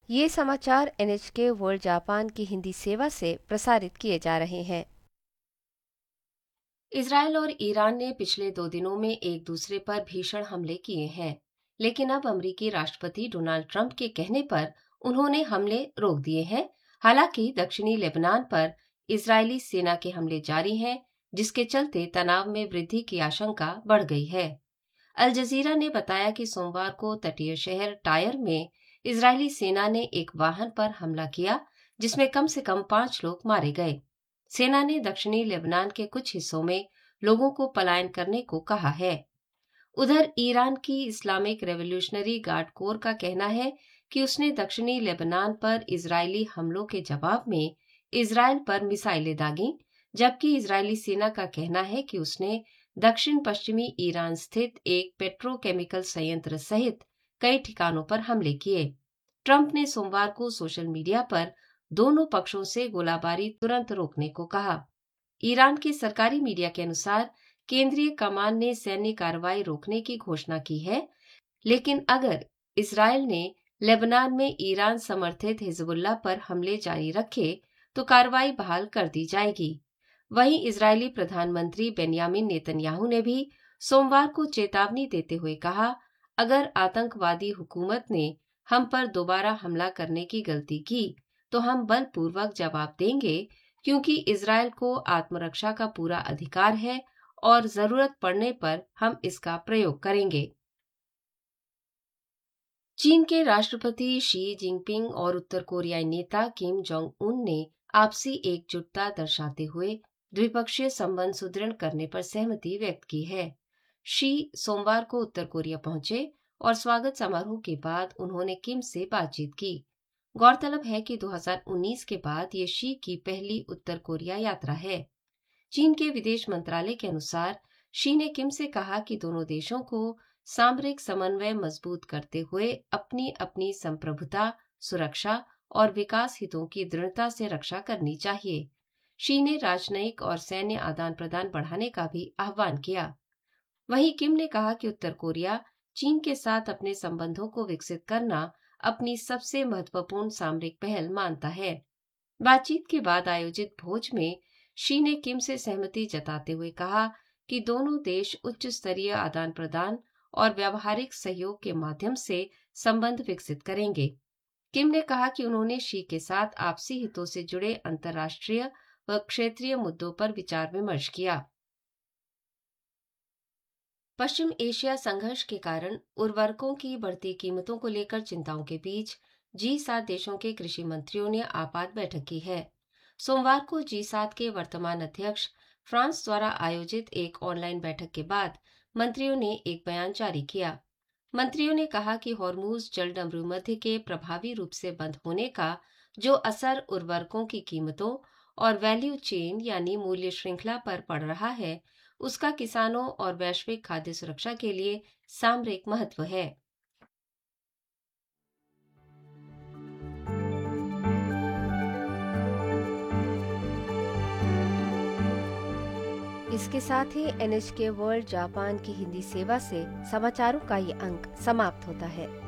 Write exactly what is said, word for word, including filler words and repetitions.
ये समाचार N H के वर्ल्ड जापान की हिंदी सेवा से प्रसारित किए जा रहे हैं। इजरायल और ईरान ने पिछले दो दिनों में एक दूसरे पर भीषण हमले किए हैं, लेकिन अब अमेरिकी राष्ट्रपति डोनाल्ड ट्रंप के कहने पर उन्होंने हमले रोक दिए हैं। हालांकि दक्षिणी लेबनान पर इजरायली सेना के हमले जारी हैं, जिसके चलते तनाव में वृद्धि की आशंका बढ़ गई है। अल जजीरा ने बताया कि सोमवार को तटीय शहर टायर में इजरायली सेना ने एक वाहन पर हमला किया, जिसमें कम से कम पांच लोग मारे गए। सेना ने दक्षिणी लेबनान के कुछ हिस्सों में लोगों को पलायन करने को कहा है। उधर ईरान की इस्लामिक रेवोल्यूशनरी गार्ड कोर का कहना है कि उसने दक्षिणी लेबनान पर इजरायली हमलों के जवाब में इजरायल पर मिसाइलें दागीं, जबकि इजरायली सेना का कहना है कि उसने दक्षिण पश्चिमी ईरान स्थित एक पेट्रोकेमिकल संयंत्र सहित कई ठिकानों पर हमले किए। ट्रंप ने सोमवार को सोशल मीडिया पर दोनों पक्षों से गोलाबारी तुरंत रोकने को कहा। ईरान की सरकारी मीडिया के अनुसार केंद्रीय कमान ने सैन्य कार्रवाई रोकने की घोषणा की है, लेकिन अगर इजरायल ने लेबनान में ईरान समर्थित हिजबुल्लाह पर हमले जारी रखे तो कार्रवाई बहाल कर दी जाएगी। वहीं इजरायली प्रधानमंत्री बेंयामिन नेतन्याहू ने भी सोमवार को चेतावनी देते हुए कहा, अगर आतंकवादी हुकूमत ने हम पर दोबारा हमला करने की गलती की तो हम बलपूर्वक जवाब देंगे, क्योंकि इजरायल को आत्मरक्षा का पूरा अधिकार है और जरूरत पड़ने पर हम इसका प्रयोग करेंगे। चीन के राष्ट्रपति शी जिनपिंग और उत्तर कोरियाई नेता किम जोंग उन ने आपसी एकजुटता दर्शाते हुए द्विपक्षीय संबंध सुदृढ़ करने पर सहमति व्यक्त की है। शी सोमवार को उत्तर कोरिया पहुंचे और स्वागत समारोह के बाद उन्होंने किम से बातचीत की। गौरतलब है कि दो हज़ार उन्नीस के बाद ये शी की पहली उत्तर कोरिया यात्रा है। चीन के विदेश मंत्रालय के अनुसार शी ने किम से कहा कि दोनों देशों को सामरिक समन्वय मजबूत करते हुए अपनी अपनी संप्रभुता, सुरक्षा और विकास हितों की दृढ़ता से रक्षा करनी चाहिए। शी ने राजनयिक और सैन्य आदान प्रदान बढ़ाने का भी आह्वान किया। वहीं किम ने कहा कि उत्तर कोरिया चीन के साथ अपने संबंधों को विकसित करना अपनी सबसे महत्वपूर्ण सामरिक पहल मानता है। बातचीत के बाद आयोजित भोज में शी ने किम से सहमति जताते हुए कहा कि दोनों देश उच्च स्तरीय आदान प्रदान और व्यावहारिक सहयोग के माध्यम से संबंध विकसित करेंगे। किम ने कहा कि उन्होंने शी के साथ आपसी हितों से जुड़े अंतर्राष्ट्रीय व क्षेत्रीय मुद्दों पर विचार विमर्श किया। पश्चिम एशिया संघर्ष के कारण उर्वरकों की बढ़ती कीमतों को लेकर चिंताओं के बीच जी सात देशों के कृषि मंत्रियों ने आपात बैठक की है। सोमवार को जी सात के वर्तमान अध्यक्ष फ्रांस द्वारा आयोजित एक ऑनलाइन बैठक के बाद मंत्रियों ने एक बयान जारी किया। मंत्रियों ने कहा कि हॉर्मूज जलडमरूमध्य के प्रभावी रूप से बंद होने का जो असर उर्वरकों की कीमतों और वैल्यू चेन यानी मूल्य श्रृंखला पर पड़ रहा है, उसका किसानों और वैश्विक खाद्य सुरक्षा के लिए सामरिक महत्व है। इसके साथ ही एन एच के वर्ल्ड जापान की हिंदी सेवा से समाचारों का ये अंक समाप्त होता है।